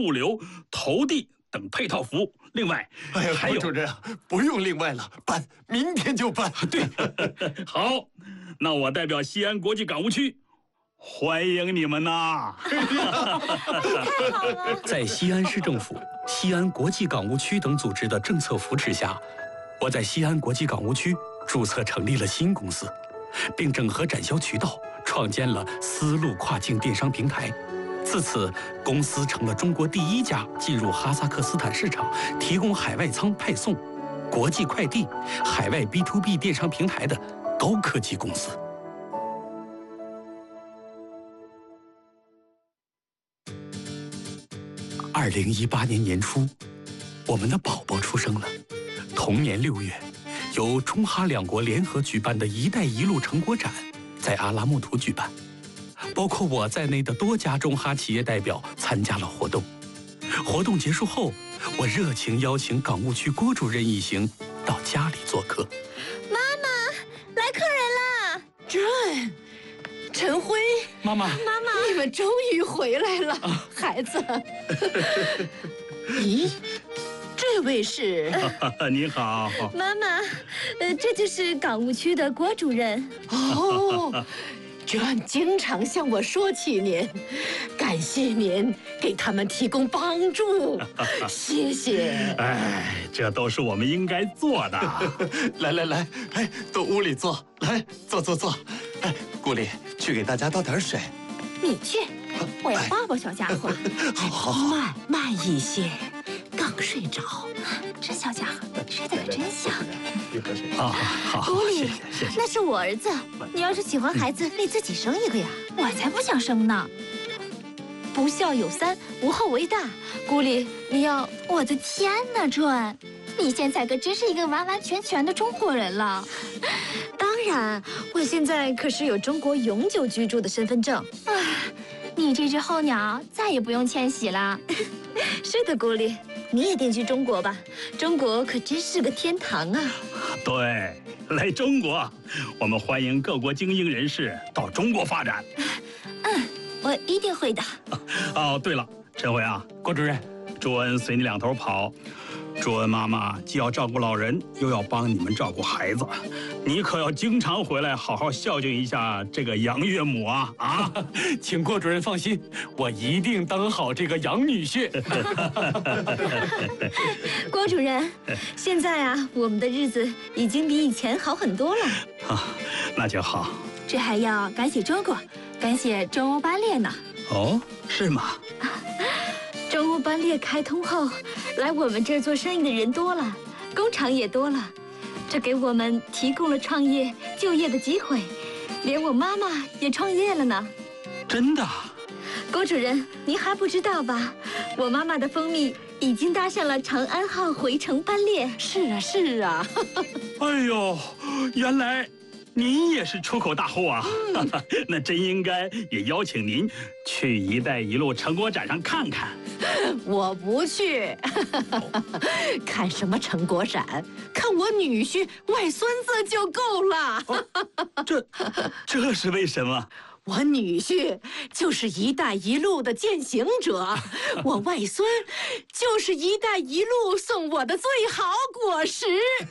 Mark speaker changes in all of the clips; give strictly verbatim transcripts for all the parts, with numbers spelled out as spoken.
Speaker 1: 物流、投递等配套服务。另外，
Speaker 2: 哎呀，
Speaker 1: 还有
Speaker 2: 主任，不用另外了，办，明天就办。
Speaker 1: 对，好，那我代表西安国际港务区。欢迎你们呐！
Speaker 3: 太好了！
Speaker 4: 在西安市政府、西安国际港务区等组织的政策扶持下，我在西安国际港务区注册成立了新公司，并整合展销渠道，创建了丝路跨境电商平台。自此，公司成了中国第一家进入哈萨克斯坦市场提供海外仓派送、国际快递、海外 B to B 电商平台的高科技公司。二零一八年年初，我们的宝宝出生了。同年六月，由中哈两国联合举办的一带一路成果展在阿拉木图举办，包括我在内的多家中哈企业代表参加了活动。活动结束后，我热情邀请港务区郭主任一行到家里做客。
Speaker 3: 妈妈，来客人啦！
Speaker 5: 准，陈辉，
Speaker 4: 妈妈，
Speaker 3: 妈妈，
Speaker 5: 你们终于回来了，啊、孩子。咦，这位是？
Speaker 1: 你好，
Speaker 3: 妈妈，呃，这就是港务区的郭主任。
Speaker 5: 哦。John 经常向我说起您，感谢您给他们提供帮助，谢谢。
Speaker 1: 哎，这都是我们应该做的。
Speaker 2: 来来来，哎，到屋里坐，来坐坐坐。哎，顾里，去给大家倒点水。
Speaker 3: 你去，我要抱抱小家伙。
Speaker 2: 好好好，
Speaker 5: 慢慢一些，刚睡着。
Speaker 3: 这小家伙睡得可真香。
Speaker 1: 好好好，
Speaker 3: 顾里，
Speaker 1: 谢谢谢谢。
Speaker 3: 那是我儿子，你要是喜欢孩子，可以自己生一个呀。我才不想生呢。不孝有三，无后为大。顾里，你要……我的天哪，准，你现在可真是一个完完全全的中国人了。当然，我现在可是有中国永久居住的身份证。啊，你这只候鸟再也不用迁徙了。是的，顾里，你也定居中国吧？中国可真是个天堂啊！
Speaker 1: 对，来中国，我们欢迎各国精英人士到中国发展。
Speaker 3: 嗯，我一定会的。
Speaker 1: 哦，对了，陈辉啊，郭主任，朱恩随你两头跑。朱恩妈妈既要照顾老人，又要帮你们照顾孩子，你可要经常回来，好好孝敬一下这个杨岳母啊！啊，
Speaker 4: 请郭主任放心，我一定当好这个杨女婿。
Speaker 3: 郭主任，现在啊，我们的日子已经比以前好很多了。
Speaker 1: 啊，那就好。
Speaker 3: 这还要感谢中国，感谢中欧班列呢。
Speaker 1: 哦，是吗？
Speaker 3: 中欧班列开通后，来我们这儿做生意的人多了，工厂也多了，这给我们提供了创业、就业的机会，连我妈妈也创业了呢。
Speaker 1: 真的？
Speaker 3: 郭主任，您还不知道吧？我妈妈的蜂蜜已经搭上了长安号回程班列。
Speaker 5: 是啊，是啊。
Speaker 1: 哎呦，原来您也是出口大户啊！嗯、那真应该也邀请您去“一带一路”成果展上看看。
Speaker 5: 我不去，看什么成果展？看我女婿、外孙子就够了。
Speaker 1: 哦、这这是为什么？
Speaker 5: 我女婿就是“一带一路”的践行者，我外孙就是“一带一路”送我的最好果实。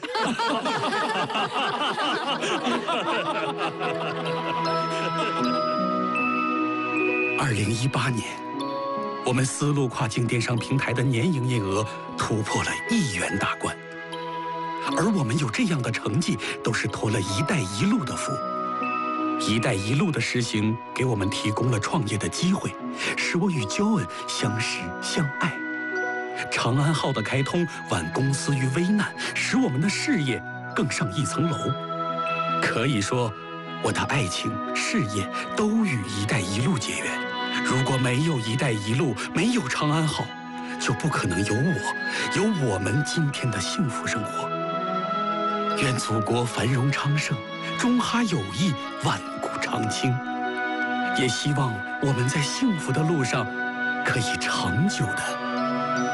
Speaker 4: 二零一八年，我们丝路跨境电商平台的年营业额突破了亿元大关，而我们有这样的成绩，都是托了“一带一路”的福。“一带一路”的实行，给我们提供了创业的机会，使我与焦恩相识相爱。长安号的开通，挽公司于危难，使我们的事业更上一层楼。可以说，我的爱情、事业都与“一带一路”结缘。如果没有“一带一路”，没有长安号，就不可能有我，有我们今天的幸福生活。愿祖国繁荣昌盛，中哈友谊万古长青。也希望我们在幸福的路上，可以长久的